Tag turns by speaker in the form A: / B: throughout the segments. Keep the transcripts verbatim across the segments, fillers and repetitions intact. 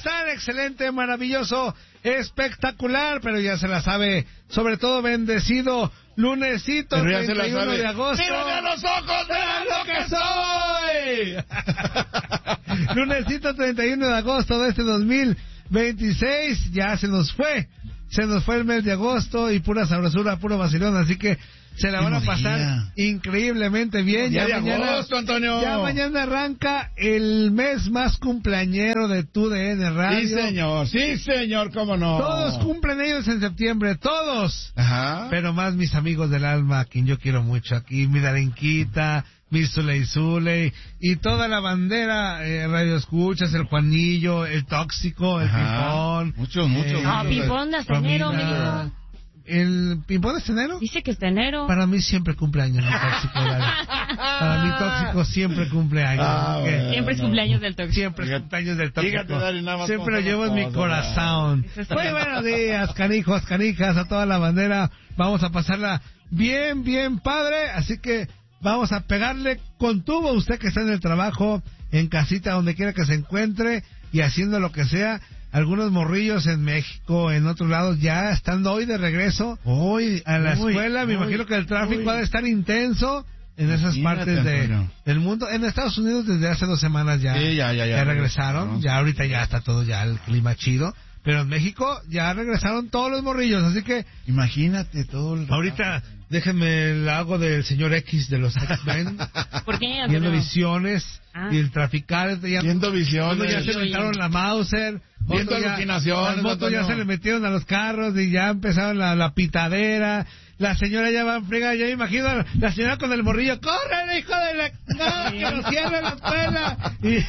A: están? Excelente, maravilloso, espectacular, pero ya se la sabe, sobre todo bendecido, lunesito treinta y uno de agosto.
B: ¡Mírame a los ojos, verán lo que soy!
A: Lunesito treinta y uno de agosto de este dos mil veintiséis, ya se nos fue, se nos fue el mes de agosto y pura sabrosura, puro vacilón, así que se la van a pasar día. increíblemente bien.
B: Ya,
A: ya mañana,
B: agosto, Antonio.
A: Ya mañana arranca el mes más cumpleañero de tu D N Radio.
B: Sí, señor, sí, señor, cómo no.
A: Todos cumplen ellos en septiembre, todos.
B: Ajá.
A: Pero más mis amigos del alma, a quien yo quiero mucho aquí, mi Darinquita, mi Zuley Zuley, y toda la bandera, eh, Radio Escuchas, el Juanillo, el Tóxico, el Pipón.
B: Muchos, muchos.
C: Eh, ah, Pipón de hasta enero, me dijo.
A: ¿El Pimpón es enero?
C: Dice que está enero.
A: Para mí siempre cumpleaños mi Tóxico. Para mí Tóxico siempre cumpleaños.
C: Ah, bueno, siempre es cumpleaños del Tóxico.
A: Siempre es cumpleaños del Tóxico.
B: Fíjate, Dari, nada más
A: siempre lo llevo en mi corazón. Muy buenos días, canijos, canijas, a toda la bandera. Vamos a pasarla bien, bien padre. Así que vamos a pegarle con tubo a usted que está en el trabajo, en casita, donde quiera que se encuentre y haciendo lo que sea. Algunos morrillos en México, en otros lados, ya estando hoy de regreso hoy a la uy, escuela. Me uy, imagino que el tráfico uy. va a estar intenso en esas Imagínate, partes de, del mundo. En Estados Unidos desde hace dos semanas ya,
B: sí, ya, ya, ya,
A: ya regresaron. Ya ahorita ya está todo ya el clima chido. Pero en México ya regresaron todos los morrillos, así que...
B: Imagínate todo el...
A: Ahorita déjenme el hago del señor X de los X-Men.
C: ¿Por qué?
A: Viendo no? visiones ah. y el traficar. Ya,
B: Viendo visiones.
A: Ya se inventaron la Mauser.
B: Viendo alucinaciones.
A: Las motos ya se le metieron a los carros y ya empezaron la, la pitadera. La señora ya va en frega, ya me imagino a la señora con el morrillo. ¡Corre, hijo de la... ¡No, que nos cierre la escuela!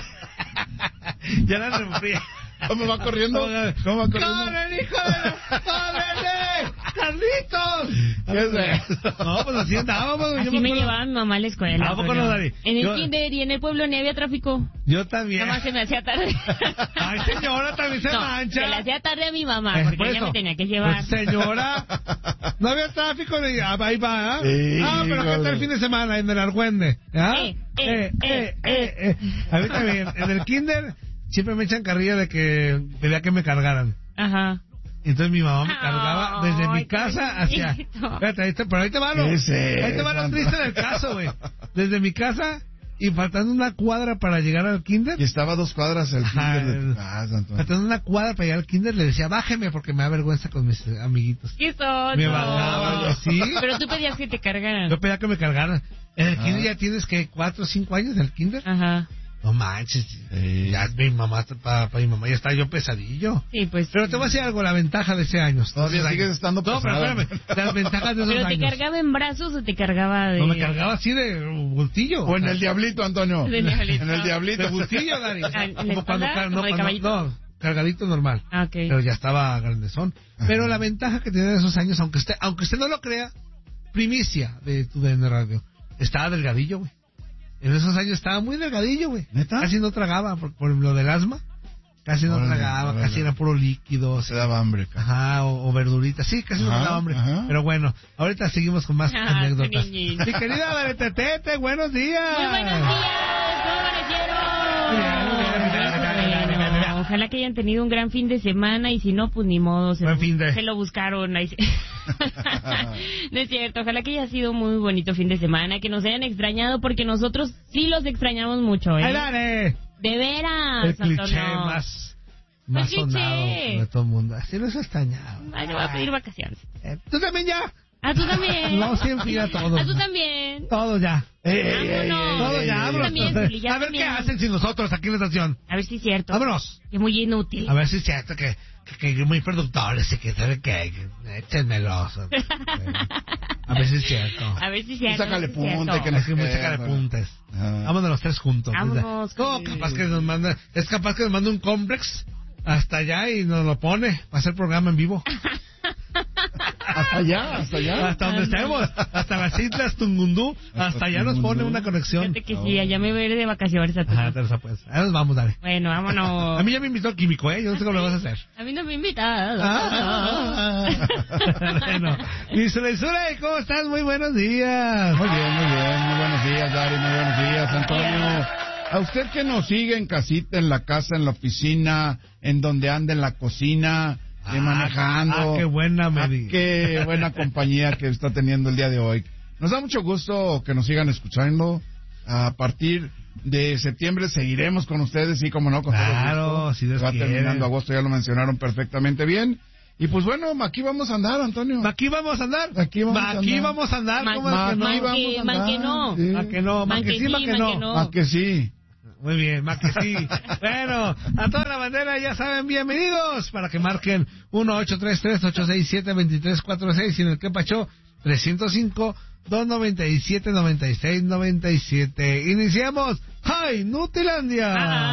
A: Y ya la refría.
B: ¿Cómo va corriendo? ¿Cómo va corriendo?
A: ¡Corre, hijo de la... ¡Córrele! ¡Carlitos!
B: ¿Qué es eso?
A: No, pues así andábamos.
C: Así me, me llevaba mi mamá a la escuela.
A: ¿A poco no, Dari?
C: En el
A: yo...
C: kinder y en el pueblo ni había tráfico.
A: Yo también.
C: Nada más se me hacía tarde.
A: Ay, señora, también se
C: no,
A: mancha.
C: se le hacía tarde a mi mamá, porque pues ella eso. me tenía que llevar.
A: Pues, señora, no había tráfico. Ni... Ah, ahí va, ¿eh?
B: Sí,
A: ah, pero ¿qué tal el fin de semana en el Argüende? ¿Ah?
C: Eh, eh, eh, eh,
A: eh. A mí también, en el kinder... Siempre me echan carrilla de que pedía que me cargaran.
C: Ajá.
A: Entonces mi mamá me cargaba oh, desde mi casa hacia... Espérate, ahí te... pero ahí te va lo... Ahí te va lo triste del caso, güey. Desde mi casa y faltando una cuadra para llegar al kinder.
B: Y estaba a dos cuadras el
A: Ajá,
B: kinder de tu casa, Antonio.
A: Faltando una cuadra para llegar al kinder, le decía, bájeme porque me da vergüenza con mis amiguitos.
C: ¿Qué son?
A: Me bajaba así.
C: Pero tú pedías que te cargaran.
A: Yo pedía que me cargaran. En el kinder ya tienes que cuatro o cinco años del kinder.
C: Ajá.
A: No manches, sí. ya mi mamá, para, para mi mamá ya está yo pesadillo.
C: Sí, pues.
A: Pero te voy a decir algo, la ventaja de ese año.
B: Todavía sigues estando pesado.
A: No, pero espérame, las ventajas de esos
C: ¿Pero te
A: años.
C: cargaba en brazos o te cargaba de...?
A: No, me cargaba así de bultillo.
B: O en el diablito, Antonio.
C: De diablito.
B: En el diablito.
A: De bultillo, Dari.
C: Como
A: cuando,
C: no,
A: no, cuando, no, cargadito normal.
C: Ah, okay.
A: Pero ya estaba grandezón. Ajá. Pero la ventaja que tenía de esos años, aunque usted, aunque usted no lo crea, primicia de tu D N Radio, estaba delgadillo, güey. En esos años estaba muy delgadillo, güey.
B: ¿Neta?
A: Casi no tragaba por, por lo del asma. Casi no órale, tragaba, órale. Casi era puro líquido.
B: Se daba hambre. Casi.
A: Ajá, o, o verduritas. Sí, casi ajá, no me daba hambre. Ajá. Pero bueno, ahorita seguimos con más ah, anécdotas. Mi querida Varetetete, buenos días.
C: Muy buenos días, ¿cómo amanecieron? Ojalá que hayan tenido un gran fin de semana y si no, pues ni modo. Se,
A: Buen fin de...
C: se lo buscaron. Ahí se... No es cierto, ojalá que haya sido muy bonito fin de semana, que nos hayan extrañado porque nosotros sí los extrañamos mucho, ¿eh?
A: ¡Ay, dale!
C: De veras,
A: el cliché
C: Antonio.
A: más, más
C: el
A: sonado
C: cliché.
A: de todo el mundo. Así los he extrañado.
C: Ay, yo voy a pedir vacaciones.
A: Eh, ¿Tú también ya?
C: ¿A tú también?
A: No, siempre ya todos.
C: ¿A tú también?
A: Todos ya.
C: Eh, vámonos.
A: Todos ya, vámonos.
C: También, Juli, ya
A: a ver
C: también.
A: qué hacen sin nosotros aquí en la estación.
C: A ver si es cierto.
A: Vámonos.
C: Que muy inútil.
A: A ver si es cierto que, que, que muy productores y que saben que échenmelos. A ver si es cierto.
C: A ver si es cierto.
B: Sácale punte,
A: que nos quede. Sácale puntes. Vámonos los tres juntos.
C: Vámonos.
A: No, capaz que nos manda, es capaz que nos manda un complex hasta allá y nos lo pone para hacer programa en vivo.
B: Hasta allá, hasta allá.
A: Hasta donde estemos, hasta las Islas Tungundú, hasta, hasta allá nos pone una conexión.
C: Fíjate que sí, allá me voy a ir de vacaciones a tu.
A: Ah, terza pues. Ahí nos vamos, dale.
C: Bueno, vámonos.
A: A mí ya me invitó el químico, ¿eh? Yo no sé cómo lo vas a hacer.
C: A mí no me ha invitado.
A: Ah, bueno. Y Zuley Zuley, ¿cómo estás? Muy buenos días.
B: Muy bien, muy bien. Muy buenos días, Dari. Muy buenos días, Antonio. A usted que nos sigue en casita, en la casa, en la oficina,
D: en donde anda en la cocina,
A: Ah,
D: eh, manejando.
A: ah, qué buena
D: Ah,
A: medida.
D: qué buena compañía que está teniendo el día de hoy. Nos da mucho gusto que nos sigan escuchando. A partir de septiembre seguiremos con ustedes, sí, como no, con
A: Claro,
D: todo gusto.
A: si Dios
D: Va
A: quiere.
D: terminando agosto, ya lo mencionaron perfectamente bien. Y pues bueno, aquí vamos a andar, Antonio.
A: Aquí vamos a andar.
D: Aquí vamos a
A: Aquí
D: andar.
A: vamos a andar.
C: Man-
A: ¿Cómo es que no?
C: man-
D: vamos a
C: que-
D: andar.
C: man que no.
D: Sí.
A: Ma que no, ma
C: Man
A: que
C: que
A: sí, ma
C: sí,
A: que
C: man
A: no.
C: que no.
D: Ah, que sí.
A: Muy bien, más que sí. Bueno, a toda la bandera ya saben, bienvenidos para que marquen uno ocho tres tres, ocho seis siete, dos tres cuatro seis y en el que pachó trescientos cinco, doscientos noventa y siete, noventa y seis noventa y siete. Iniciamos. ¡Ay, Nutilandia!
C: Ah.